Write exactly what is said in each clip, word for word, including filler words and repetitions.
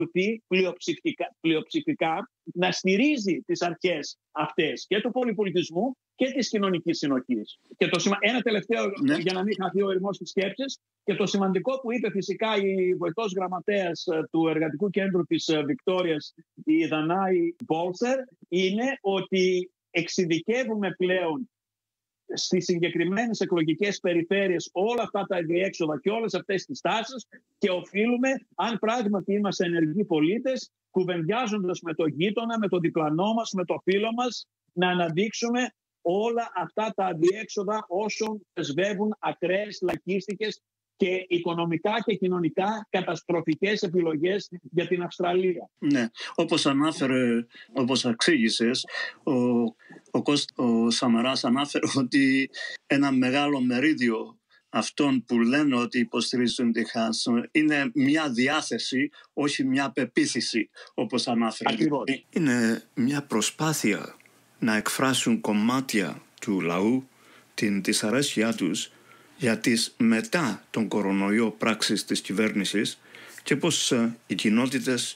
πλειοψηφικά, πλειοψηφικά να στηρίζει τις αρχές αυτές και του πολυπολιτισμού και της κοινωνικής συνοχής. Και το σημα... Ένα τελευταίο, ναι, για να μην χαθεί ο ερμός της σκέψης, και το σημαντικό που είπε φυσικά η βοηθός γραμματέας του Εργατικού Κέντρου της Βικτόριας, η Δανάη Μπόλσερ, είναι ότι εξειδικεύουμε πλέον στις συγκεκριμένες εκλογικές περιφέρειες όλα αυτά τα διέξοδα και όλες αυτές τις τάσεις, και οφείλουμε, αν πράγματι είμαστε ενεργοί πολίτες, κουβεντιάζοντας με το γείτονα, με το διπλανό μας, με το φίλο μας, να αναδείξουμε όλα αυτά τα αδιέξοδα όσων θεσβεύουν ακραίες, λαϊκίστικες και οικονομικά και κοινωνικά καταστροφικές επιλογές για την Αυστραλία. Ναι, όπως ανάφερε, όπως εξήγησες, ο, ο, ο Σαμαράς ανάφερε ότι ένα μεγάλο μερίδιο αυτών που λένε ότι υποστηρίζουν τη Χάνσον είναι μια διάθεση, όχι μια πεποίθηση, όπως ανάφερε. Ακριβώς. Είναι μια προσπάθεια να εκφράσουν κομμάτια του λαού την δυσαρέσκειά τους για τις μετά τον κορονοϊό πράξεις της κυβέρνησης και πως ε, οι κοινότητες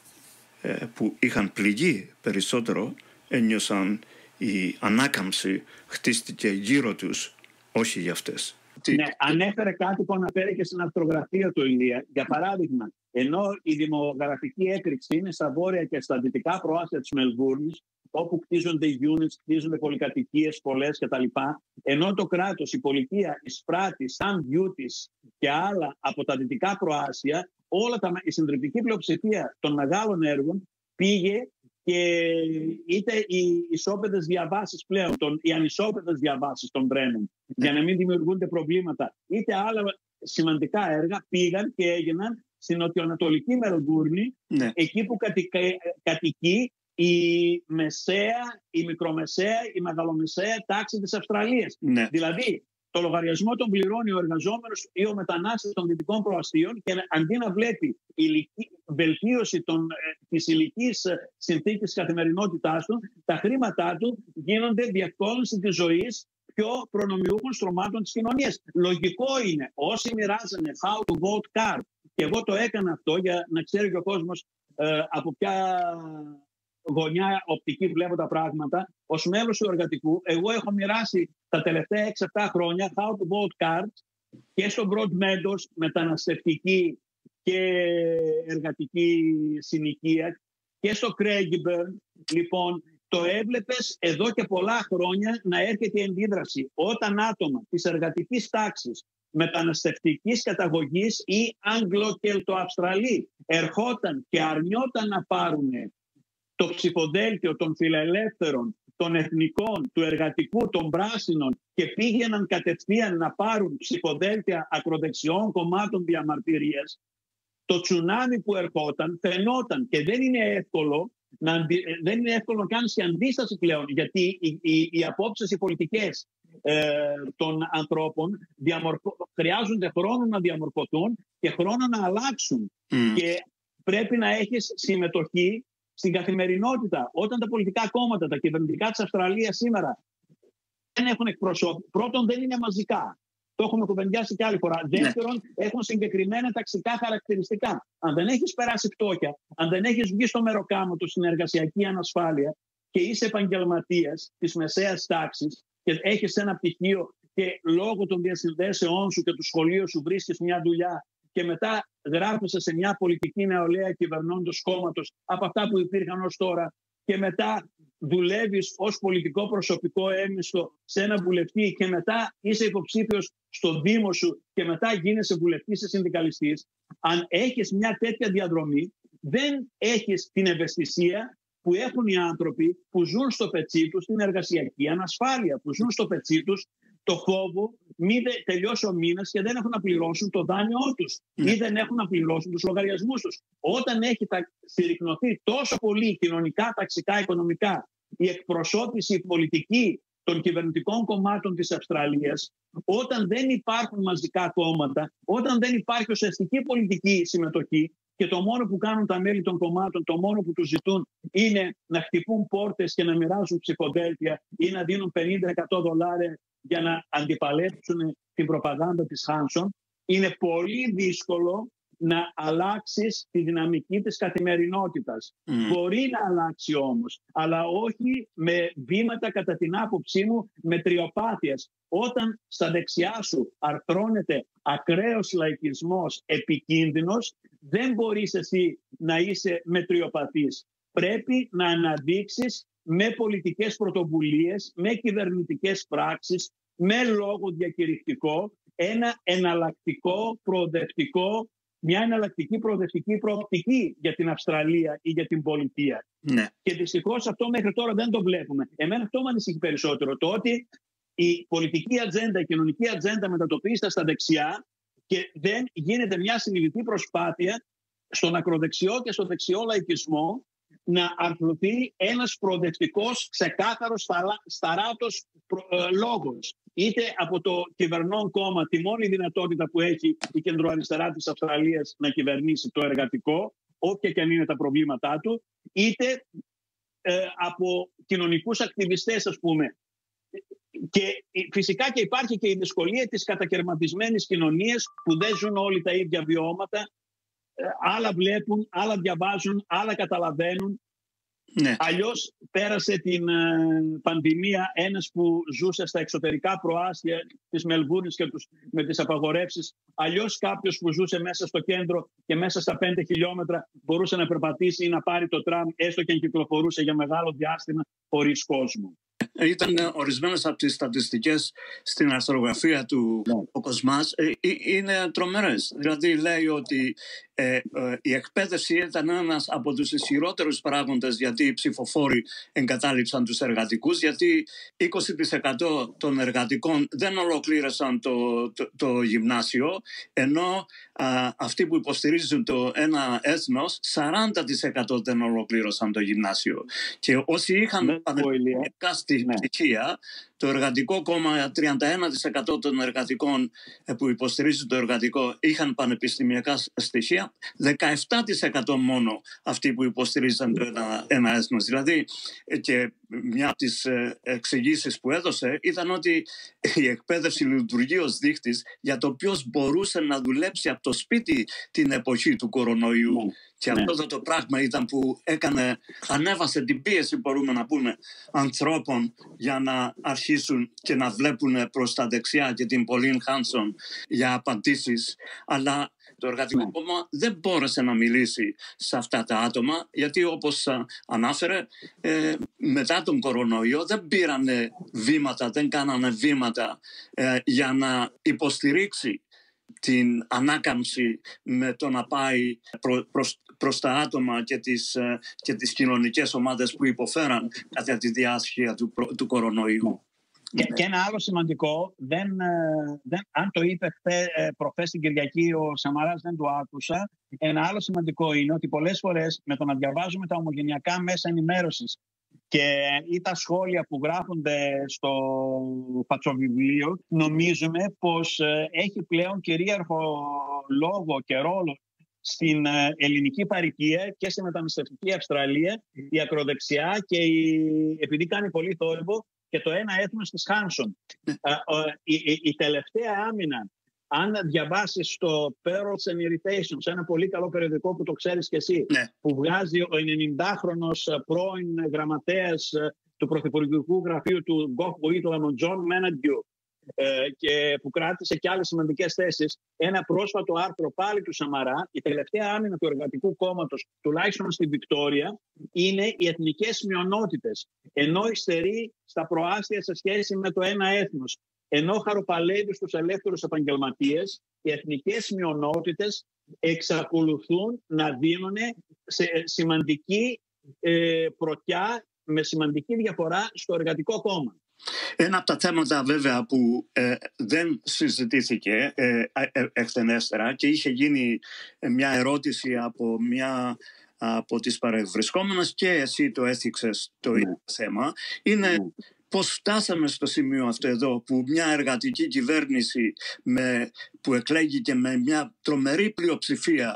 ε, που είχαν πληγεί περισσότερο ένιωσαν η ανάκαμψη χτίστηκε γύρω τους, όχι για αυτές. Ναι, ανέφερε κάτι που αναφέρει και στην αυτογραφία του Ηλία. Για παράδειγμα, ενώ η δημογραφική έκρηξη είναι στα βόρεια και στα δυτικά προάστια της Μελβούρνης, όπου κτίζονται οι units, κτίζονται πολυκατοικίες, σχολές κτλ. Ενώ το κράτος, η πολιτεία εισπράττει σαν duties και άλλα από τα δυτικά προάστια, όλα τα, η συντριπτική πλειοψηφία των μεγάλων έργων πήγε, και είτε οι ισόπεδες διαβάσεις πλέον, τον, οι ανισόπεδες διαβάσεις των τρένων, για να μην δημιουργούνται προβλήματα, είτε άλλα σημαντικά έργα πήγαν και έγιναν στην νοτιοανατολική Μελβούρνη, ναι, εκεί που κατοικεί η μεσαία, η μικρομεσαία, η μεγαλομεσαία τάξη της Αυστραλίας. Ναι. Δηλαδή, το λογαριασμό τον πληρώνει ο εργαζόμενος ή ο μετανάστης των δυτικών προαστίων, και αντί να βλέπει ηλική, βελτίωση των, ε, της ηλικής συνθήκης καθημερινότητάς του, τα χρήματά του γίνονται διευκόλυνση της ζωής πιο προνομιούχων στρωμάτων της κοινωνίας. Λογικό είναι όσοι μοιράζανε how to vote card, και εγώ το έκανα αυτό για να ξέρει και ο κόσμος ε, από ποια γωνιά οπτική βλέπω τα πράγματα. Ως μέλος του εργατικού, εγώ έχω μοιράσει τα τελευταία έξι επτά χρόνια how to vote cards και στο Broadmeadows, μεταναστευτική και εργατική συνοικία, και στο Craigieburn. Λοιπόν, το έβλεπες εδώ και πολλά χρόνια να έρχεται η αντίδραση όταν άτομα της εργατικής τάξης, μεταναστευτικής καταγωγής ή Άγγλο-Κελτοαυστραλοί ερχόταν και αρνιόταν να πάρουν το ψηφοδέλτιο των φιλελεύθερων, των εθνικών, του εργατικού, των πράσινων, και πήγαιναν κατευθείαν να πάρουν ψηφοδέλτια ακροδεξιών κομμάτων διαμαρτυρίας, το τσουνάμι που ερχόταν φαινόταν, και δεν είναι εύκολο να, δεν είναι εύκολο να κάνεις και αντίσταση πλέον, γιατί οι, οι, οι απόψεις, οι πολιτικές ε, των ανθρώπων διαμορφω... χρειάζονται χρόνο να διαμορφωθούν και χρόνο να αλλάξουν. Mm. Και πρέπει να έχεις συμμετοχή στην καθημερινότητα. Όταν τα πολιτικά κόμματα, τα κυβερνητικά της Αυστραλίας σήμερα δεν έχουν εκπροσώπηση, πρώτον δεν είναι μαζικά. Το έχουμε κουβεντιάσει και άλλη φορά. Δεύτερον, ναι, έχουν συγκεκριμένα ταξικά χαρακτηριστικά. Αν δεν έχεις περάσει φτώχεια, αν δεν έχεις βγει στο μεροκάματο στην εργασιακή ανασφάλεια και είσαι επαγγελματίας της μεσαίας τάξης και έχεις ένα πτυχίο και λόγω των διασυνδέσεών σου και του σχολείου σου βρίσκεις μια δουλειά, και μετά γράφεσαι σε μια πολιτική νεολαία κυβερνώντος κόμματος από αυτά που υπήρχαν ως τώρα, και μετά δουλεύεις ως πολιτικό προσωπικό έμισθο σε ένα βουλευτή, και μετά είσαι υποψήφιος στο Δήμο σου, και μετά γίνεσαι βουλευτής ή συνδικαλιστής. Αν έχεις μια τέτοια διαδρομή, δεν έχεις την ευαισθησία που έχουν οι άνθρωποι που ζουν στο πετσί τους την εργασιακή ανασφάλεια, που ζουν στο πετσί τους το φόβο μη τελειώσει ο μήνας και δεν έχουν να πληρώσουν το δάνειό τους, ή δεν έχουν να πληρώσουν τους λογαριασμούς τους. Όταν έχει συρρυκνωθεί τόσο πολύ κοινωνικά, ταξικά, οικονομικά η εκπροσώπηση πολιτική των κυβερνητικών κομμάτων της Αυστραλίας, όταν δεν υπάρχουν μαζικά κόμματα, όταν δεν υπάρχει ουσιαστική πολιτική συμμετοχή, και το μόνο που κάνουν τα μέλη των κομμάτων, το μόνο που τους ζητούν είναι να χτυπούν πόρτες και να μοιράζουν ψηφοδέλτια ή να δίνουν πενήντα εκατό δολάρια για να αντιπαλέψουν την προπαγάνδα της Χάνσον, είναι πολύ δύσκολο να αλλάξεις τη δυναμική της καθημερινότητας. Mm. Μπορεί να αλλάξει όμως, αλλά όχι με βήματα, κατά την άποψή μου, μετριοπάθειας. Όταν στα δεξιά σου αρθρώνεται ακραίος λαϊκισμός επικίνδυνος, δεν μπορείς εσύ να είσαι μετριοπαθής. Πρέπει να αναδείξεις με πολιτικές πρωτοβουλίες, με κυβερνητικές πράξεις, με λόγο διακηρυκτικό, ένα εναλλακτικό, προοδευτικό, μια εναλλακτική προοδευτική προοπτική για την Αυστραλία ή για την πολιτεία. Ναι. Και δυστυχώς αυτό μέχρι τώρα δεν το βλέπουμε. Εμένα αυτό με ανησυχεί περισσότερο. Το ότι η πολιτική ατζέντα, η κοινωνική ατζέντα μετατοπίζεται στα δεξιά και δεν γίνεται μια συνειδητή προσπάθεια στον ακροδεξιό και στο δεξιό λαϊκισμό να αρθρωθεί ένας προοδευτικός, ξεκάθαρος, σταράτος ε, λόγος. Είτε από το κυβερνών κόμμα, τη μόνη δυνατότητα που έχει η κεντροαριστερά της Αυστραλίας να κυβερνήσει το εργατικό, όποια και αν είναι τα προβλήματά του, είτε ε, από κοινωνικούς ακτιβιστές, ας πούμε. Και φυσικά και υπάρχει και η δυσκολία της κατακαιρματισμένης κοινωνίας που δεν ζουν όλοι τα ίδια βιώματα. Άλλα βλέπουν, άλλα διαβάζουν, άλλα καταλαβαίνουν. Ναι. Αλλιώς πέρασε την ε, πανδημία ένας που ζούσε στα εξωτερικά προάστια της Μελβούρνης και τους, με τις απαγορεύσεις. Αλλιώς κάποιος που ζούσε μέσα στο κέντρο και μέσα στα πέντε χιλιόμετρα μπορούσε να περπατήσει ή να πάρει το τραμ, έστω και αν κυκλοφορούσε για μεγάλο διάστημα χωρίς κόσμο. Ήταν ορισμένες από τις στατιστικές στην αρθρογραφία του Ναι. ο Κοσμάς, ε, είναι τρομερές. Δηλαδή λέει ότι ε, ε, η εκπαίδευση ήταν ένας από τους ισχυρότερους παράγοντες γιατί οι ψηφοφόροι εγκατάλειψαν τους εργατικούς, γιατί είκοσι τοις εκατό των εργατικών δεν ολοκλήρωσαν το, το, το γυμνάσιο, ενώ α, αυτοί που υποστηρίζουν το ένα έθνος, σαράντα τοις εκατό δεν ολοκλήρωσαν το γυμνάσιο. Και όσοι είχαν Ναι, πανεπιστημιακά στοιχεία, ναι. Το εργατικό κόμμα, τριάντα ένα τοις εκατό των εργατικών που υποστηρίζουν το εργατικό είχαν πανεπιστημιακά στοιχεία, δεκαεπτά τοις εκατό μόνο αυτοί που υποστηρίζαν το ένα, ένα έθνος. Δηλαδή, και μια από τις εξηγήσεις που έδωσε ήταν ότι η εκπαίδευση λειτουργεί ως δείχτης για το ποιος μπορούσε να δουλέψει από το σπίτι την εποχή του κορονοϊού. Mm. Και αυτό ναι. το πράγμα ήταν που έκανε, ανέβασε την πίεση, μπορούμε να πούμε, ανθρώπων για να αρχίσουν και να βλέπουν προς τα δεξιά και την Pauline Hanson για απαντήσεις. Αλλά το εργατικό ναι. κόμμα δεν μπόρεσε να μιλήσει σε αυτά τα άτομα, γιατί όπως ανάφερε, ε, μετά τον κορονοϊό δεν πήρανε βήματα, δεν κάνανε βήματα ε, για να υποστηρίξει την ανάκαμψη με το να πάει προ, προς, προς τα άτομα και τις, και τις κοινωνικές ομάδες που υποφέραν κατά τη διάσχεια του, του κορονοϊού. Και, και ένα άλλο σημαντικό, δεν, δεν, αν το είπε προχθές την Κυριακή ο Σαμαράς, δεν το άκουσα. Ένα άλλο σημαντικό είναι ότι πολλές φορές με το να διαβάζουμε τα ομογενειακά μέσα ενημέρωσης και ή τα σχόλια που γράφονται στο φατσοβιβλίο, νομίζουμε πως έχει πλέον κυρίαρχο λόγο και ρόλο στην ελληνική παροικία και στη μεταναστευτική Αυστραλία η ακροδεξιά και η, επειδή κάνει πολύ θόρυβο, και το ένα έθνος της Χάνσον. η, η, η τελευταία άμυνα, αν διαβάσεις το Perils and Irritations, ένα πολύ καλό περιοδικό που το ξέρεις και εσύ, ναι. που βγάζει ο ενενηντάχρονος πρώην γραμματέας του Πρωθυπουργικού Γραφείου του Γκοφ Γουίτλαμ, ο Τζον Μέναντιου, και που κράτησε και άλλες σημαντικές θέσεις, ένα πρόσφατο άρθρο πάλι του Σαμαρά, η τελευταία άμυνα του Εργατικού Κόμματος, τουλάχιστον στη Βικτόρια, είναι οι εθνικές μειονότητες. Ενώ υστερεί στα προάστια σε σχέση με το ένα έθνος, ενώ χαροπαλεύει στους ελεύθερους επαγγελματίες, οι εθνικές μειονότητες εξακολουθούν να δίνουν σε σημαντική ε, πρωτιά, με σημαντική διαφορά στο Εργατικό Κόμμα. Ένα από τα θέματα βέβαια που ε, δεν συζητήθηκε ε, ε, εκτενέστερα και είχε γίνει μια ερώτηση από μια από τις παρευρισκόμενες και εσύ το έθιξες το ίδιο mm. θέμα, είναι mm. πώς φτάσαμε στο σημείο αυτό εδώ που μια εργατική κυβέρνηση με, που εκλέγηκε με μια τρομερή πλειοψηφία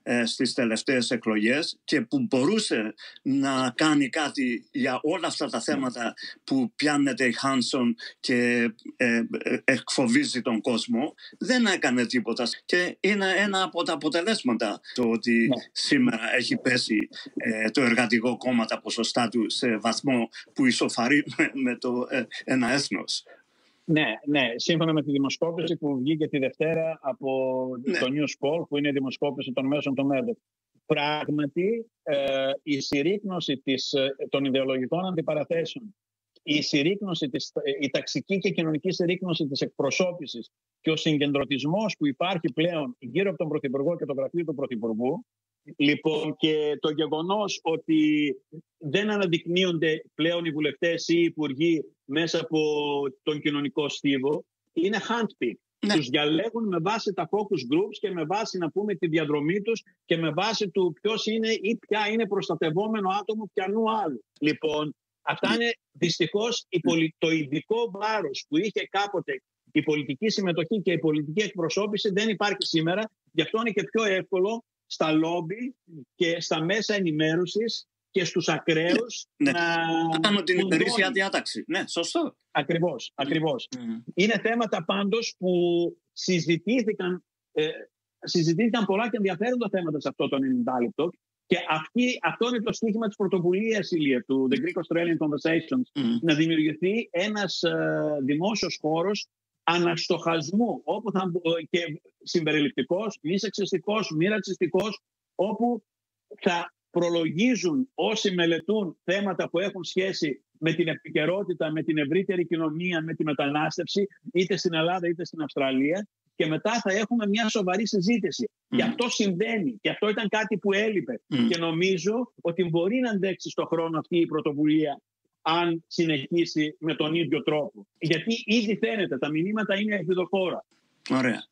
ε, στις τελευταίες εκλογές και που μπορούσε να κάνει κάτι για όλα αυτά τα θέματα που πιάνεται η Χάνσον και ε, ε, εκφοβίζει τον κόσμο, δεν έκανε τίποτα. Και είναι ένα από τα αποτελέσματα το ότι ναι. σήμερα έχει πέσει ε, το Εργατικό Κόμμα τα ποσοστά του σε βαθμό που ισοφαρεί με, με το ε, ένα έθνος. Ναι, ναι, σύμφωνα με τη δημοσκόπηση που βγήκε τη Δευτέρα από ναι. το News Poll, που είναι η δημοσκόπηση των μέσων των Μέρδεκ. Πράγματι, ε, η συρρίκνωση της, των ιδεολογικών αντιπαραθέσεων, η συρρίκνωση της, η ταξική και κοινωνική συρρίκνωση της εκπροσώπησης και ο συγκεντρωτισμός που υπάρχει πλέον γύρω από τον Πρωθυπουργό και το γραφείο του Πρωθυπουργού, λοιπόν, και το γεγονός ότι δεν αναδεικνύονται πλέον οι βουλευτές ή οι υπουργοί μέσα από τον κοινωνικό στίβο, είναι handpick. Ναι. Τους διαλέγουν με βάση τα focus groups και με βάση, να πούμε, τη διαδρομή τους και με βάση του ποιος είναι ή ποια είναι προστατευόμενο άτομο ποιανού άλλου. Λοιπόν, αυτά είναι δυστυχώς το ειδικό βάρος που είχε κάποτε η πολιτική συμμετοχή και η πολιτική εκπροσώπηση δεν υπάρχει σήμερα. Γι' αυτό είναι και πιο εύκολο στα λόμπι και στα μέσα ενημέρωσης και στους ακραίους ναι, να... Να κάνω την ημερήσια διάταξη. Ναι, σωστό. Ακριβώς, ακριβώς. Mm. Είναι θέματα πάντως που συζητήθηκαν, ε, συζητήθηκαν πολλά και ενδιαφέροντα θέματα σε αυτό το ενενήντα λεπτό. Και αυτή, αυτό είναι το στίχημα της πρωτοβουλίας, Ηλία, του The Greek Australian Conversations, mm. να δημιουργηθεί ένας ε, δημόσιος χώρος αναστοχασμού, όπου θα, και συμπεριληπτικός, μη σεξιστικός, μη ρατσιστικός, όπου θα προλογίζουν όσοι μελετούν θέματα που έχουν σχέση με την επικαιρότητα, με την ευρύτερη κοινωνία, με τη μετανάστευση, είτε στην Ελλάδα είτε στην Αυστραλία, και μετά θα έχουμε μια σοβαρή συζήτηση. Mm. Και αυτό συμβαίνει, και αυτό ήταν κάτι που έλειπε. Mm. Και νομίζω ότι μπορεί να αντέξει στον χρόνο αυτή η πρωτοβουλία, αν συνεχίσει με τον ίδιο τρόπο. Γιατί ήδη φαίνεται, τα μηνύματα είναι ελπιδοφόρα. Ωραία.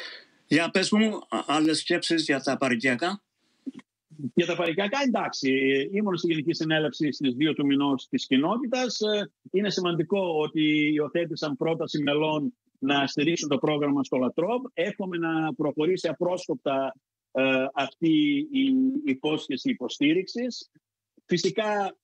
Για πες μου άλλες σκέψεις για τα παροικιακά. Για τα παροικιακά, εντάξει, ήμουν στη Γενική Συνέλευση στις δύο του μηνός της κοινότητας. Είναι σημαντικό ότι υιοθέτησαν πρόταση μελών να στηρίξουν το πρόγραμμα στο Λατρόβ. Εύχομαι να προχωρήσει απρόσκοπτα ε, αυτή η υπόσχεση υποστήριξης. Φυσικά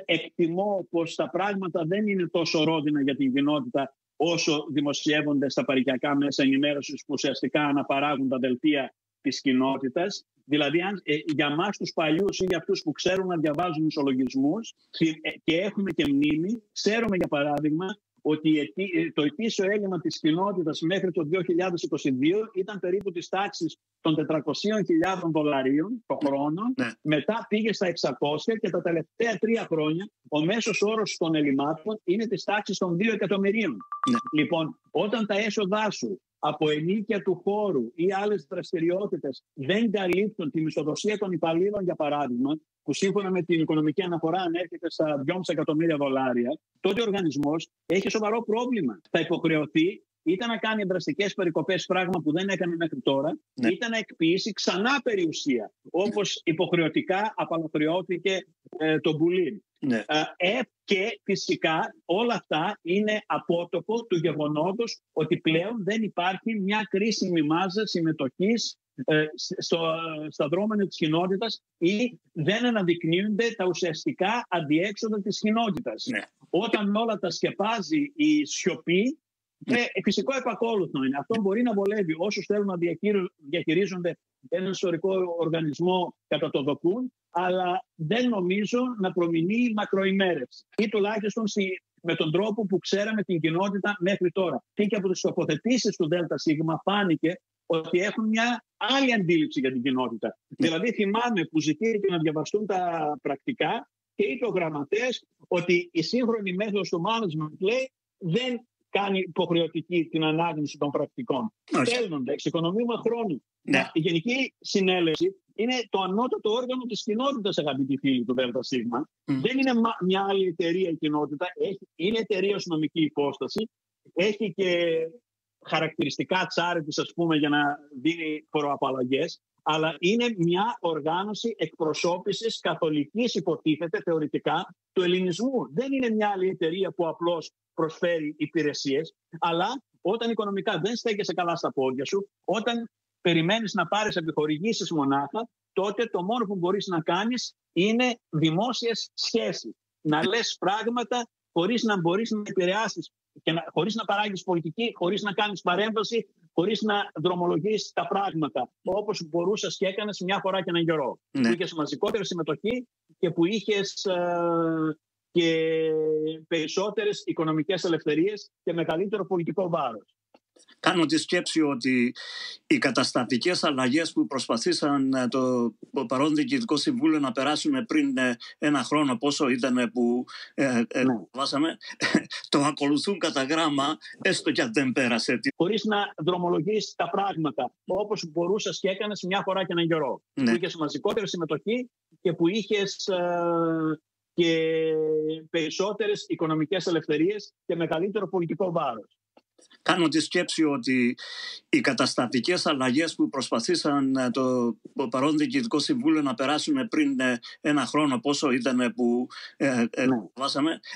εκτιμώ πως τα πράγματα δεν είναι τόσο ρόδινα για την κοινότητα όσο δημοσιεύονται στα παροικιακά μέσα ενημέρωσης, που ουσιαστικά αναπαράγουν τα δελτία της κοινότητας. Δηλαδή, αν, ε, για μας τους παλιούς ή για αυτούς που ξέρουν να διαβάζουν ισολογισμούς ε, και έχουμε και μνήμη, ξέρουμε για παράδειγμα ότι το ετήσιο έλλειμμα της κοινότητας μέχρι το δύο χιλιάδες είκοσι δύο ήταν περίπου της τάξης των τετρακόσιες χιλιάδες δολαρίων το χρόνο. Ναι. Μετά πήγε στα εξακόσια και τα τελευταία τρία χρόνια ο μέσος όρος των ελλημάτων είναι της τάξης των δύο εκατομμυρίων. Ναι. Λοιπόν, όταν τα έσοδά σου από ενίκεια του χώρου ή άλλες δραστηριότητες δεν καλύπτουν τη μισθοδοσία των υπαλλήλων, για παράδειγμα, που σύμφωνα με την οικονομική αναφορά ανέρχεται στα δυόμισι εκατομμύρια δολάρια, τότε ο οργανισμός έχει σοβαρό πρόβλημα. Θα υποχρεωθεί είτε να κάνει δραστικές περικοπές, πράγμα που δεν έκανε μέχρι τώρα, ναι. είτε να εκποιήσει ξανά περιουσία, όπως υποχρεωτικά απαλωτριώθηκε ε, το Μπουλίν. Ναι. Ε, και φυσικά όλα αυτά είναι απότοκο του γεγονότος ότι πλέον δεν υπάρχει μια κρίσιμη μάζα συμμετοχής ε, στο, στα δρόμενα της κοινότητας ή δεν αναδεικνύονται τα ουσιαστικά αντιέξοδα της κοινότητας. Ναι. Όταν όλα τα σκεπάζει η σιωπή, ναι. ε, φυσικό επακόλουθο είναι. Αυτό μπορεί να βολεύει όσους θέλουν να διαχειρίζονται έναν ιστορικό οργανισμό κατά το δοκούν, αλλά δεν νομίζω να προμηνεί μακροημέρευση. Ή τουλάχιστον με τον τρόπο που ξέραμε την κοινότητα μέχρι τώρα. Και από τις τοποθετήσεις του ΔΣ φάνηκε ότι έχουν μια άλλη αντίληψη για την κοινότητα. Ναι. Δηλαδή θυμάμαι που ζητήθηκε να διαβαστούν τα πρακτικά και είπε ο γραμματέας ότι η σύγχρονη μέθοδος του management, λέει, δεν κάνει υποχρεωτική την ανάγνωση των πρακτικών. Στέλνονται, εξοικονομούμε χρόνο. Ναι. Η Γενική Συνέλευση είναι το ανώτατο όργανο της κοινότητας, αγαπητοί φίλοι του ΔΣ. Mm. Δεν είναι μια άλλη εταιρεία η κοινότητα. Έχει, είναι εταιρεία ως νομική υπόσταση. Έχει και χαρακτηριστικά τσάρετης, ας πούμε, για να δίνει προαπαλλαγές. Αλλά είναι μια οργάνωση εκπροσώπησης καθολικής, υποτίθεται θεωρητικά, του ελληνισμού. Δεν είναι μια άλλη εταιρεία που απλώς προσφέρει υπηρεσίες, αλλά όταν οικονομικά δεν στέκεσαι καλά στα πόδια σου, όταν περιμένεις να πάρεις επιχορηγήσεις μονάχα, τότε το μόνο που μπορείς να κάνεις είναι δημόσιες σχέσεις. Να λες πράγματα χωρίς να μπορείς να επηρεάσεις, και να, χωρίς να παράγεις πολιτική, χωρίς να κάνεις παρέμβαση, χωρίς να δρομολογήσεις τα πράγματα, όπως μπορούσες και έκανες μια φορά και έναν καιρό. Ναι. Που είχες μαζικότερη συμμετοχή και που είχες ε, και περισσότερες οικονομικές ελευθερίες και μεγαλύτερο πολιτικό βάρος. Κάνω τη σκέψη ότι οι καταστατικές αλλαγές που προσπαθήσαν το παρόν Διοικητικό Συμβούλιο να περάσουν πριν ένα χρόνο, πόσο ήταν που ε, ε, ναι. βάσαμε, το ακολουθούν κατά γράμμα, έστω και αν δεν πέρασε. Χωρίς να δρομολογήσεις τα πράγματα, όπως μπορούσες και έκανες μια φορά και έναν καιρό. Ναι. Που είχες μαζικότερη συμμετοχή και που είχες ε, και περισσότερες οικονομικές ελευθερίες και μεγαλύτερο πολιτικό βάρος. Κάνω τη σκέψη ότι οι καταστατικές αλλαγές που προσπαθήσαν το παρόν Διοικητικό Συμβούλιο να περάσουν πριν ένα χρόνο, πόσο ήταν που ε, ε, ναι. βάσαμε,